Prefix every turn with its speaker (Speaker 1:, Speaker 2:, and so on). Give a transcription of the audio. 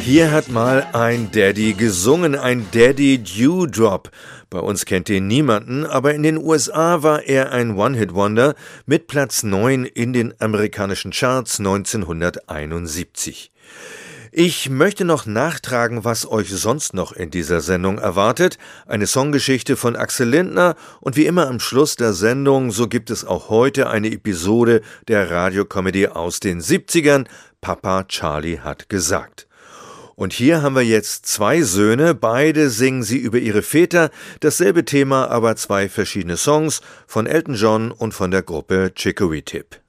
Speaker 1: Hier hat mal ein Daddy gesungen, ein Daddy Dewdrop. Bei uns kennt ihn niemanden, aber in den USA war er ein One-Hit-Wonder mit Platz 9 in den amerikanischen Charts 1971. Ich möchte noch nachtragen, was euch sonst noch in dieser Sendung erwartet. Eine Songgeschichte von Axel Lindner und wie immer am Schluss der Sendung, so gibt es auch heute eine Episode der Radiokomödie aus den 70ern. Papa Charlie hat gesagt. Und hier haben wir jetzt zwei Söhne, beide singen sie über ihre Väter, dasselbe Thema, aber zwei verschiedene Songs von Elton John und von der Gruppe Chicory Tip.